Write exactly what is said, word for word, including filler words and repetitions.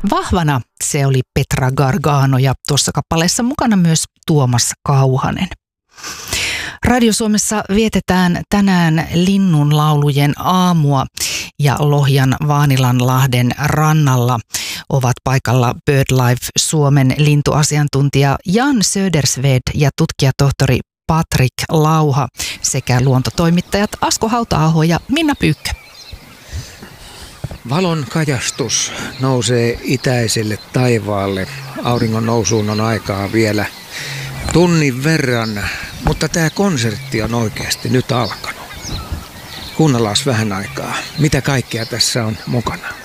Vahvana se oli Petra Gargano ja tuossa kappaleessa mukana myös Tuomas Kauhanen. Radio Suomessa vietetään tänään linnunlaulujen aamua ja Lohjan Vaanilanlahden rannalla ovat paikalla BirdLife Suomen lintuasiantuntija Jan Södersved ja tutkijatohtori Patrik Lauha sekä luontotoimittajat Asko Hauta-aho ja Minna Pyykkö. Valon kajastus nousee itäiselle taivaalle. Auringon nousuun on aikaa vielä tunnin verran, mutta tämä konsertti on oikeasti nyt alkanut. Kuunnellaan vähän aikaa, mitä kaikkea tässä on mukana.